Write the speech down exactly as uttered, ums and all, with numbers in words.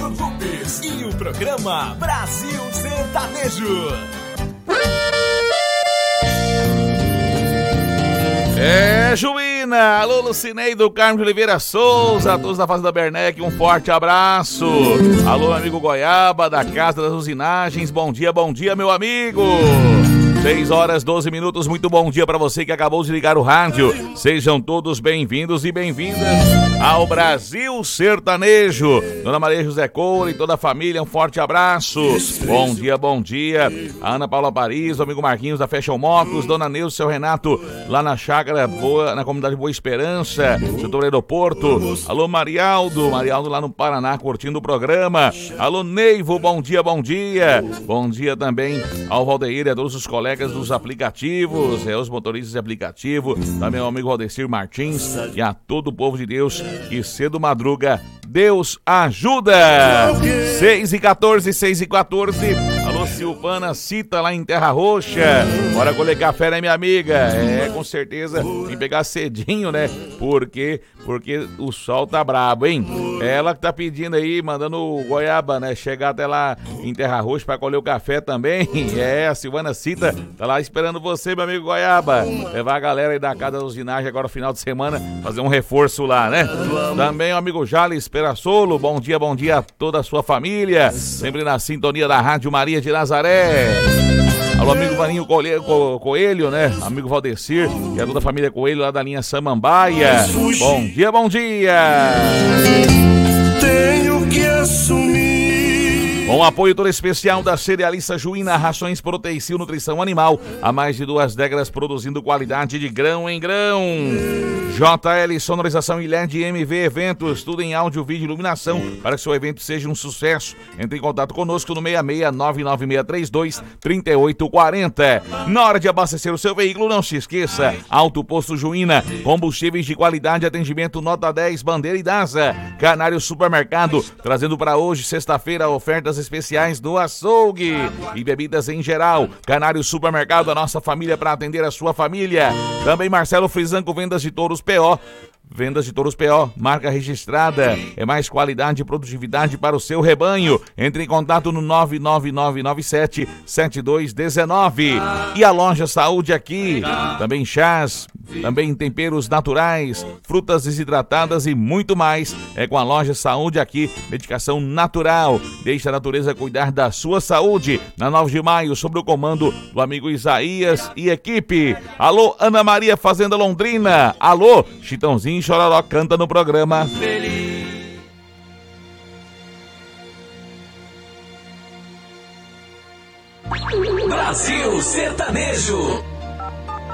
Júnior Lopes e o programa Brasil Sertanejo. É, Juína, alô Lucinei do Carmo de Oliveira Souza, a todos da Fazenda Bernec, um forte abraço. Alô amigo Goiaba, da Casa das Usinagens, bom dia, bom dia meu amigo. seis horas, doze minutos, muito bom dia para você que acabou de ligar o rádio. Sejam todos bem-vindos e bem-vindas ao Brasil Sertanejo. Dona Maria José Coura e toda a família, um forte abraço. Bom dia, bom dia. A Ana Paula Paris, o amigo Marquinhos da Fashion Motos, Dona Neuza, seu Renato, lá na chácara Boa, na comunidade Boa Esperança, setor aeroporto. Alô Marialdo, Marialdo lá no Paraná, curtindo o programa. Alô Neivo, bom dia, bom dia. Bom dia também ao Valdeir e a todos os colegas dos aplicativos, é, os motoristas de aplicativo, também ao amigo Valdecir Martins e a todo o povo de Deus que cedo madruga, Deus ajuda. seis e quatorze, seis e quatorze. Alô Silvana Cita lá em Terra Roxa, bora colher café, né minha amiga? É, com certeza tem que pegar cedinho, né? Porque, porque o sol tá brabo, hein? Ela que tá pedindo aí, mandando o Goiaba, né? Chegar até lá em Terra Roxa pra colher o café também. É, a Silvana Cita tá lá esperando você, meu amigo Goiaba. Levar a galera aí da Casa da Usinagem agora no final de semana, fazer um reforço lá, né? Também o amigo Jales Perassolo, bom dia, bom dia a toda a sua família. Sempre na sintonia da Rádio Maria de Nazaré. Alô, amigo Vaninho Coelho, né? Amigo Valdecir e a toda a família Coelho lá da linha Samambaia. Bom dia, bom dia! Tenho que assumir. Com apoio todo especial da Cerealista Juína, rações Proteicil Nutrição Animal, há mais de duas décadas produzindo qualidade de grão em grão. J L Sonorização e L E D M V Eventos, tudo em áudio, vídeo e iluminação para que seu evento seja um sucesso. Entre em contato conosco no seis seis nove nove seis três dois três oito quatro zero. Na hora de abastecer o seu veículo, não se esqueça, Alto Posto Juína, combustíveis de qualidade, atendimento nota dez, Bandeira e Daza. Canário Supermercado, trazendo para hoje, sexta-feira, ofertas especiais do açougue e bebidas em geral. Canário Supermercado, a nossa família para atender a sua família. Também Marcelo Frisanco, vendas de touros P O. Vendas de touros P O, marca registrada, é mais qualidade e produtividade para o seu rebanho. Entre em contato no nove nove nove nove sete sete dois um nove. E a Loja Saúde aqui, também chás, também temperos naturais, frutas desidratadas e muito mais. É com a Loja Saúde aqui, medicação natural. Deixa a natureza cuidar da sua saúde. Na nove de maio, sob o comando do amigo Isaías e equipe. Alô, Ana Maria Fazenda Londrina. Alô, Chitãozinho Chororó canta no programa. Brasil Sertanejo.